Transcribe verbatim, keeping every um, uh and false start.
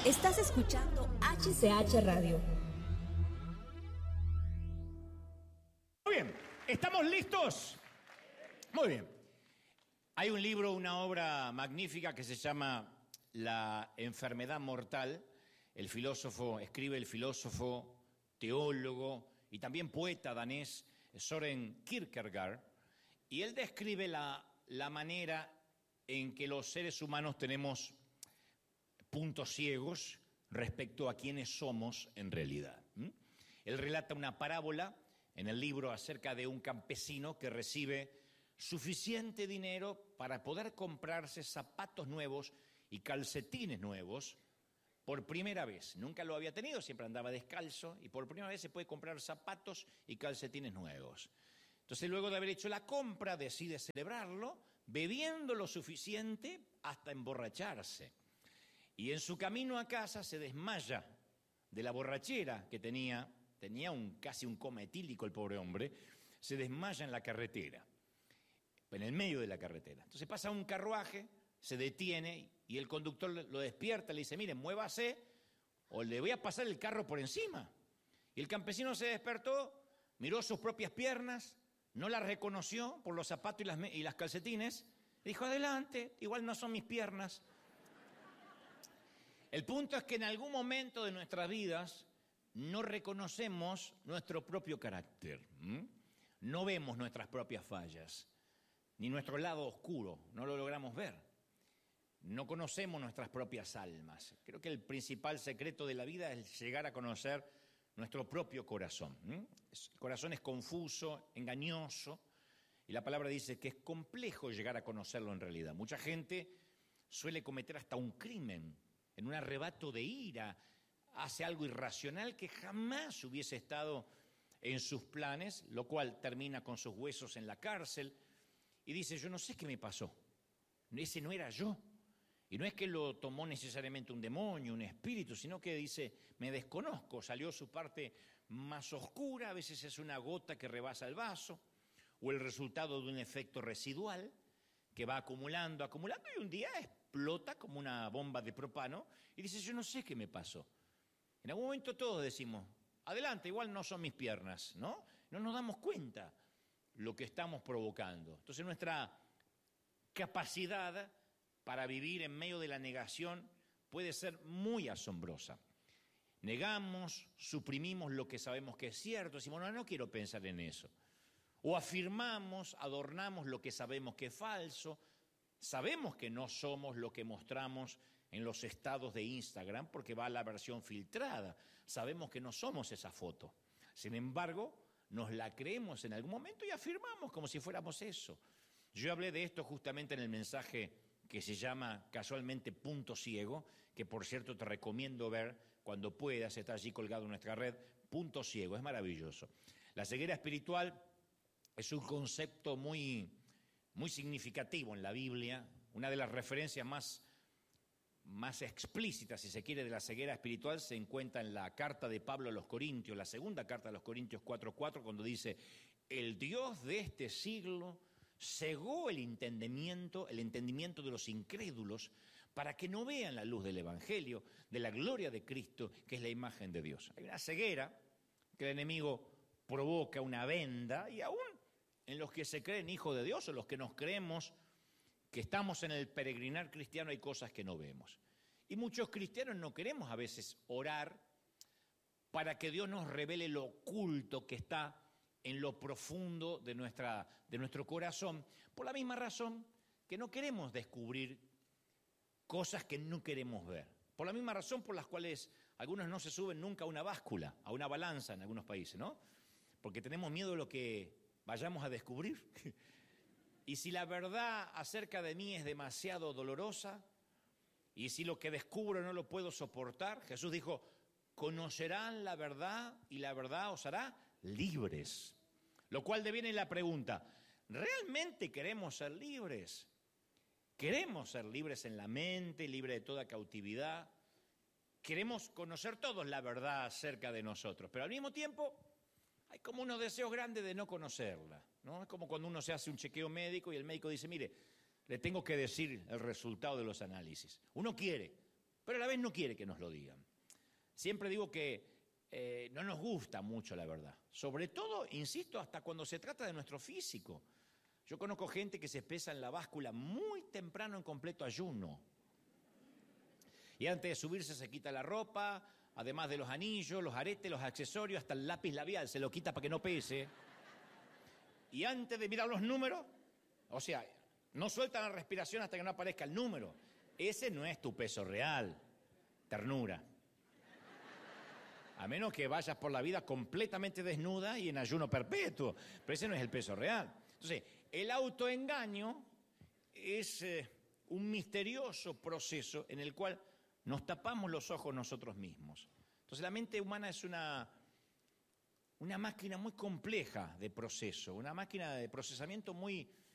Estás escuchando H C H Radio. Muy bien, ¿estamos listos? Muy bien. Hay un libro, una obra magnífica que se llama La enfermedad mortal. El filósofo, escribe el filósofo, teólogo y también poeta danés Søren Kierkegaard, y él describe la, la manera en que los seres humanos tenemos puntos ciegos respecto a quiénes somos en realidad. ¿Mm? Él relata una parábola en el libro acerca de un campesino que recibe suficiente dinero para poder comprarse zapatos nuevos y calcetines nuevos por primera vez. Nunca lo había tenido, siempre andaba descalzo, y por primera vez se puede comprar zapatos y calcetines nuevos. Entonces, luego de haber hecho la compra, decide celebrarlo, bebiendo lo suficiente hasta emborracharse. Y en su camino a casa se desmaya de la borrachera que tenía, tenía un, casi un coma etílico el pobre hombre, se desmaya en la carretera, en el medio de la carretera. Entonces pasa un carruaje, se detiene y el conductor lo despierta, le dice, mire, muévase o le voy a pasar el carro por encima. Y el campesino se despertó, miró sus propias piernas, no las reconoció por los zapatos y las, y las calcetines, dijo, adelante, igual no son mis piernas. El punto es que en algún momento de nuestras vidas no reconocemos nuestro propio carácter, ¿m? No vemos nuestras propias fallas, ni nuestro lado oscuro, no lo logramos ver. No conocemos nuestras propias almas. Creo que el principal secreto de la vida es llegar a conocer nuestro propio corazón. ¿m? El corazón es confuso, engañoso, y la palabra dice que es complejo llegar a conocerlo en realidad. Mucha gente suele cometer hasta un crimen en un arrebato de ira, hace algo irracional que jamás hubiese estado en sus planes, lo cual termina con sus huesos en la cárcel, y dice, yo no sé qué me pasó, ese no era yo. Y no es que lo tomó necesariamente un demonio, un espíritu, sino que dice, me desconozco, salió su parte más oscura, a veces es una gota que rebasa el vaso, o el resultado de un efecto residual que va acumulando, acumulando, y un día explota como una bomba de propano, y dice, yo no sé qué me pasó. En algún momento todos decimos, adelante, igual no son mis piernas, ¿no? No nos damos cuenta lo que estamos provocando. Entonces nuestra capacidad para vivir en medio de la negación puede ser muy asombrosa. Negamos, suprimimos lo que sabemos que es cierto, decimos, no, no quiero pensar en eso. O afirmamos, adornamos lo que sabemos que es falso, sabemos que no somos lo que mostramos en los estados de Instagram porque va a la versión filtrada, sabemos que no somos esa foto. Sin embargo, nos la creemos en algún momento y afirmamos como si fuéramos eso. Yo hablé de esto justamente en el mensaje que se llama casualmente Punto Ciego, que por cierto te recomiendo ver cuando puedas, está allí colgado en nuestra red, Punto Ciego, es maravilloso. La ceguera espiritual es un concepto muy, muy significativo en la Biblia, una de las referencias más, más explícitas, si se quiere, de la ceguera espiritual se encuentra en la carta de Pablo a los Corintios, la segunda carta de los Corintios cuatro cuatro, cuando dice, el Dios de este siglo cegó el entendimiento, el entendimiento de los incrédulos para que no vean la luz del Evangelio, de la gloria de Cristo, que es la imagen de Dios. Hay una ceguera que el enemigo provoca, una venda, y aún en los que se creen hijos de Dios o los que nos creemos que estamos en el peregrinar cristiano hay cosas que no vemos. Y muchos cristianos no queremos a veces orar para que Dios nos revele lo oculto que está en lo profundo de, nuestra, de nuestro corazón, por la misma razón que no queremos descubrir cosas que no queremos ver. Por la misma razón por las cuales algunos no se suben nunca a una báscula, a una balanza en algunos países, ¿no? Porque tenemos miedo de lo que vayamos a descubrir. Y si la verdad acerca de mí es demasiado dolorosa, y si lo que descubro no lo puedo soportar, Jesús dijo, conocerán la verdad y la verdad os hará libres. Lo cual deviene la pregunta, ¿realmente queremos ser libres? ¿Queremos ser libres en la mente, libres de toda cautividad? Queremos conocer todos la verdad acerca de nosotros, pero al mismo tiempo hay como unos deseos grandes de no conocerla, ¿no? Es como cuando uno se hace un chequeo médico y el médico dice, mire, le tengo que decir el resultado de los análisis. Uno quiere, pero a la vez no quiere que nos lo digan. Siempre digo que eh, no nos gusta mucho la verdad, sobre todo, insisto, hasta cuando se trata de nuestro físico. Yo conozco gente que se pesa en la báscula muy temprano en completo ayuno. Y antes de subirse se quita la ropa, además de los anillos, los aretes, los accesorios, hasta el lápiz labial se lo quita para que no pese. Y antes de mirar los números, o sea, no sueltan la respiración hasta que no aparezca el número. Ese no es tu peso real, ternura. A menos que vayas por la vida completamente desnuda y en ayuno perpetuo. Pero ese no es el peso real. Entonces, el autoengaño es eh, un misterioso proceso en el cual nos tapamos los ojos nosotros mismos. Entonces, la mente humana es una, una máquina muy compleja de proceso, una máquina de procesamiento muy,